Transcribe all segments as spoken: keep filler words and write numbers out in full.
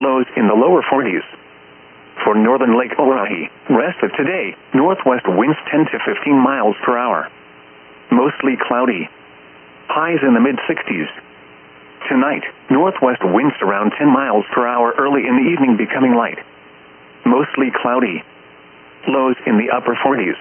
lows in the lower forties. For northern Lake Oahe, rest of today, northwest winds ten to fifteen miles per hour. Mostly cloudy. Highs in the mid-sixties. Tonight, northwest winds around ten miles per hour early in the evening becoming light. Mostly cloudy. Lows in the upper forties.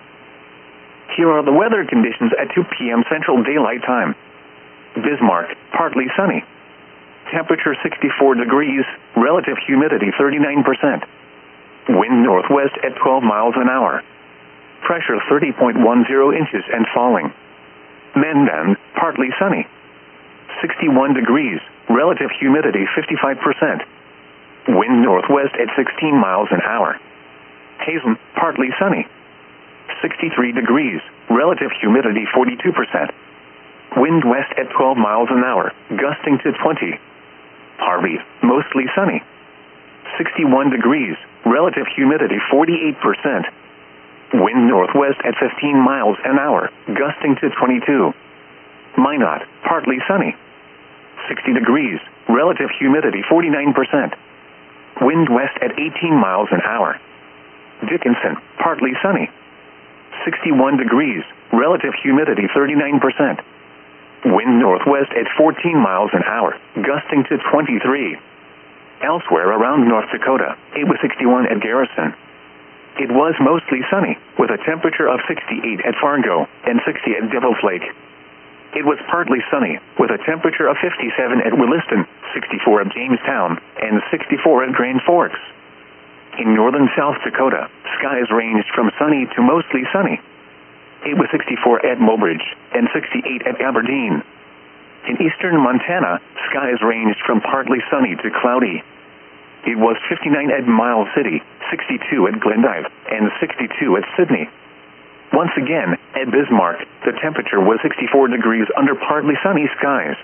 Here are the weather conditions at two p m Central Daylight Time. Bismarck, partly sunny. Temperature sixty-four degrees, relative humidity thirty-nine percent. Wind northwest at twelve miles an hour. Pressure thirty point one zero inches and falling. Mendon, partly sunny. sixty-one degrees, relative humidity fifty-five percent. Wind northwest at sixteen miles an hour. Hazen, partly sunny. sixty-three degrees, relative humidity forty-two percent. Wind west at twelve miles an hour, gusting to twenty. Harvey, mostly sunny. sixty-one degrees, relative humidity forty-eight percent. Wind northwest at fifteen miles an hour, gusting to twenty-two. Minot, partly sunny. sixty degrees, relative humidity forty-nine percent. Wind west at eighteen miles an hour. Dickinson, partly sunny. sixty-one degrees, relative humidity thirty-nine percent. Wind northwest at fourteen miles an hour, gusting to twenty-three. Elsewhere around North Dakota, it was sixty-one at Garrison. It was mostly sunny, with a temperature of sixty-eight at Fargo and sixty at Devil's Lake. It was partly sunny, with a temperature of fifty-seven at Williston, sixty-four at Jamestown, and sixty-four at Grand Forks. In northern South Dakota, skies ranged from sunny to mostly sunny. It was sixty-four at Mobridge and sixty-eight at Aberdeen. In eastern Montana, skies ranged from partly sunny to cloudy. It was fifty-nine at Miles City, sixty-two at Glendive, and sixty-two at Sydney. Once again, at Bismarck, the temperature was sixty-four degrees under partly sunny skies.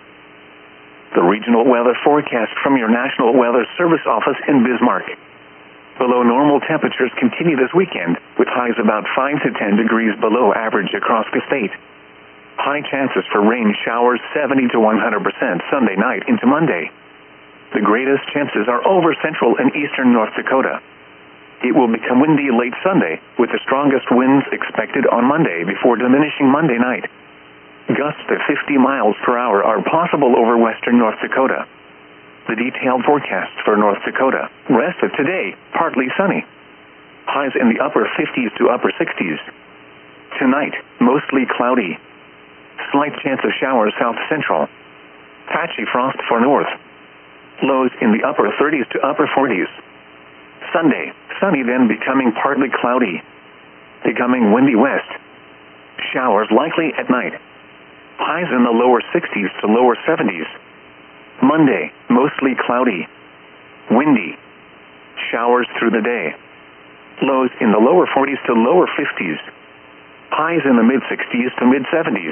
The regional weather forecast from your National Weather Service office in Bismarck. Below normal temperatures continue this weekend, with highs about five to ten degrees below average across the state. High chances for rain showers seventy to one hundred percent Sunday night into Monday. The greatest chances are over central and eastern North Dakota. It will become windy late Sunday, with the strongest winds expected on Monday before diminishing Monday night. Gusts of fifty miles per hour are possible over western North Dakota. The detailed forecast for North Dakota. Rest of today, partly sunny. Highs in the upper fifties to upper sixties. Tonight, mostly cloudy. Slight chance of showers south central. Patchy frost for north. Lows in the upper thirties to upper forties. Sunday, sunny then becoming partly cloudy. Becoming windy west. Showers likely at night. Highs in the lower sixties to lower seventies. Monday, mostly cloudy. Windy. Showers through the day. Lows in the lower forties to lower fifties. Highs in the mid-sixties to mid-seventies.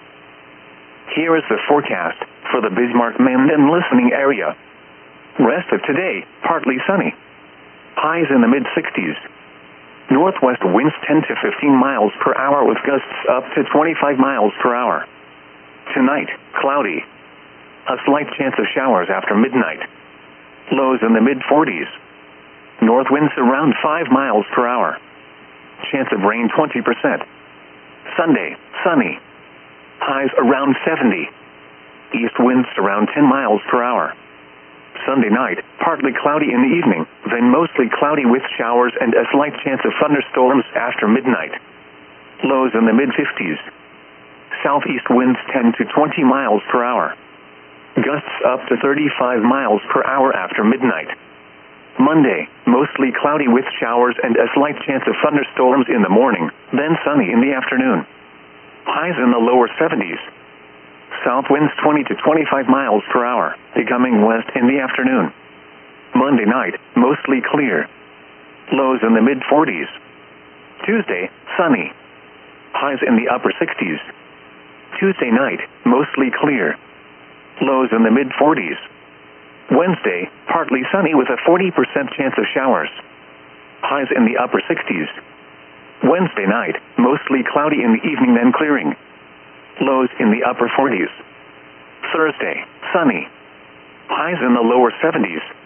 Here is the forecast for the Bismarck-Mendon listening area. Rest of today, partly sunny. Highs in the mid-sixties. Northwest winds ten to fifteen miles per hour with gusts up to twenty-five miles per hour. Tonight, cloudy. A slight chance of showers after midnight. Lows in the mid-forties. North winds around five miles per hour. Chance of rain twenty percent. Sunday, sunny. Highs around seventy. East winds around ten miles per hour. Sunday night, partly cloudy in the evening, then mostly cloudy with showers and a slight chance of thunderstorms after midnight. Lows in the mid-fifties. Southeast winds ten to twenty miles per hour. Gusts up to thirty-five miles per hour after midnight. Monday, mostly cloudy with showers and a slight chance of thunderstorms in the morning, then sunny in the afternoon. Highs in the lower seventies. South winds twenty to twenty-five miles per hour, becoming west in the afternoon. Monday night, mostly clear. Lows in the mid-forties. Tuesday, sunny. Highs in the upper sixties. Tuesday night, mostly clear. Lows in the mid-forties. Wednesday, partly sunny with a forty percent chance of showers. Highs in the upper sixties. Wednesday night, mostly cloudy in the evening then clearing. Lows in the upper forties. Thursday, sunny. Highs in the lower seventies.